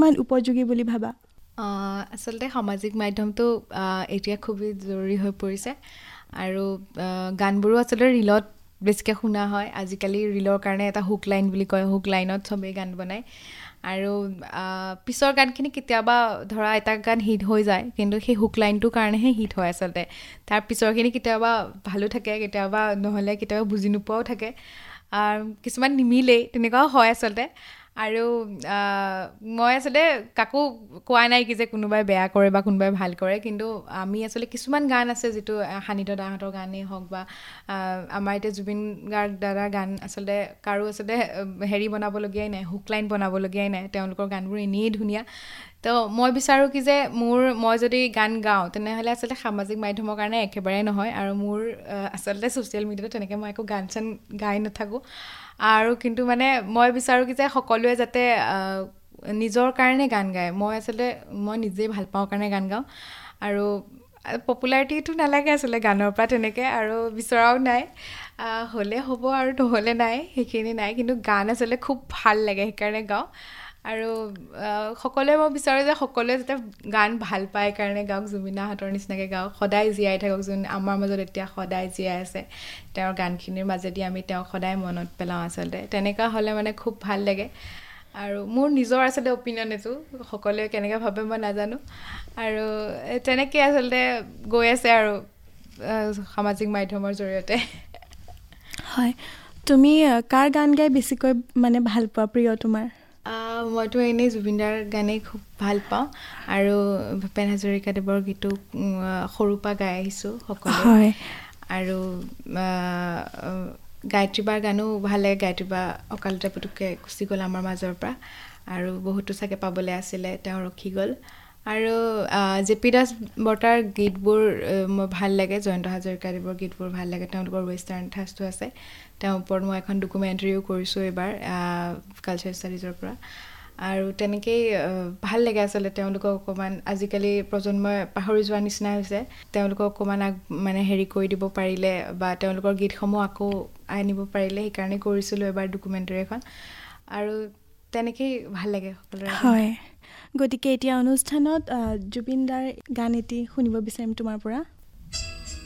কিমান উপযোগী বুলি ভাবা? আচলতে সামাজিক মাধ্যমটো এতিয়া খুবেই জৰুৰী হৈ পৰিছে আৰু গানবোৰো আচলতে ৰিলত বেছিকৈ শুনা হয়। আজিকালি ৰিলৰ কাৰণে এটা হুক লাইন বুলি কয়, হুক লাইনত চবেই গান বনায় আৰু পিছৰ গানখিনি কেতিয়াবা ধৰা এটা গান হিট হৈ যায়, কিন্তু সেই হুক লাইনটোৰ কাৰণেহে হিট হয় আচলতে। তাৰ পিছৰখিনি কেতিয়াবা ভালো থাকে, কেতিয়াবা নহ'লে কেতিয়াবা বুজি নোপোৱাও থাকে, কিছুমান নিমিলেই, তেনেকুৱাও হয় আচলতে। আৰু মই আচলতে কাকো কোৱা নাই কি যে কোনোবাই বেয়া কৰে বা কোনোবাই ভাল কৰে, কিন্তু আমি আচলতে কিছুমান গান আছে যিটো সানিধ্য দাহঁতৰ গানেই হওক বা আমাৰ এতিয়া জুবিন গাৰ্গ দাদাৰ গান আচলতে কাৰো আচলতে হেৰি বনাবলগীয়াই নাই, হুক লাইন বনাবলগীয়াই নাই, তেওঁলোকৰ গানবোৰ এনেই ধুনীয়া। তো মই বিচাৰোঁ কি যে মই যদি গান গাওঁ তেনেহ'লে আচলতে সামাজিক মাধ্যমৰ কাৰণে একেবাৰে নহয়, আৰু মোৰ আচলতে ছ'চিয়েল মিডিয়াত তেনেকৈ মই একো গান চান গাই নাথাকোঁ। আৰু কিন্তু মানে মই বিচাৰোঁ কি যে সকলোৱে যাতে নিজৰ কাৰণে গান গায়। মই নিজেই ভাল পাওঁ কাৰণে গান গাওঁ, আৰু পপুলাৰিটিটো নালাগে আচলতে গানৰ পৰা তেনেকৈ, আৰু বিচৰাও নাই। হ'লে হ'ব আৰু নহ'লে নাই, সেইখিনি নাই। কিন্তু গান আচলতে খুব ভাল লাগে, সেইকাৰণে গাওঁ। আৰু সকলোৱে মই বিচাৰোঁ যে সকলোৱে যাতে গান ভাল পায় কাৰণে গাওক, জুবিন দাহঁতৰ নিচিনাকৈ গাওক, সদায় জীয়াই থাকক, যোন আমাৰ মাজত এতিয়া সদায় জীয়াই আছে। তেওঁৰ গানখিনিৰ মাজেদি আমি তেওঁক সদায় মনত পেলাওঁ আচলতে। তেনেকুৱা হ'লে মানে খুব ভাল লাগে। আৰু মোৰ নিজৰ আচলতে অপিনিয়ন এইটো, সকলোৱে কেনেকৈ ভাবে মই নাজানো। আৰু তেনেকৈ আচলতে গৈ আছে আৰু সামাজিক মাধ্যমৰ জৰিয়তে। হয়, তুমি কাৰ গান গাই বেছিকৈ মানে ভাল পোৱা, প্ৰিয় তোমাৰ? মইতো এনেই জুবিনদাৰ গানেই খুব ভাল পাওঁ, আৰু ভূপেন হাজৰিকাদেৱৰ গীতো সৰুৰ পৰা গাই আহিছোঁ সকলোৱে। আৰু গায়ত্ৰী বাৰ গানো ভাল লাগে। গায়ত্ৰী বা অকালতে পুতুককৈ গুচি গ'ল আমাৰ মাজৰ পৰা, আৰু বহুতো চাগে পাবলৈ আছিলে, তেওঁ ৰখি গ'ল। আৰু জে.পি. দাস বৰ্তাৰ গীতবোৰ মোৰ ভাল লাগে, জয়ন্ত হাজৰিকাদেৱৰ গীতবোৰ ভাল লাগে, তেওঁলোকৰ ৱেষ্টাৰ্ণ ঠাচটো আছে। তেওঁৰ ওপৰত মই এখন ডকুমেণ্টেৰীও কৰিছোঁ এইবাৰ কালচাৰ ষ্টাডিজৰ পৰা। আৰু তেনেকেই ভাল লাগে আচলতে তেওঁলোকক অকণমান, আজিকালি প্ৰজন্মই পাহৰি যোৱাৰ নিচিনা হৈছে, তেওঁলোকক অকণমান মানে হেৰি কৰি দিব পাৰিলে বা তেওঁলোকৰ গীতসমূহ আকৌ আনিব পাৰিলে, সেইকাৰণে কৰিছিলোঁ এবাৰ ডকুমেণ্টেৰী এখন, আৰু তেনেকেই ভাল লাগে সকলোৰে। হয়, গতিকে এতিয়া অনুষ্ঠানত জুবিন দাৰ গান এটি শুনিব বিচাৰিম তোমাৰ পৰা।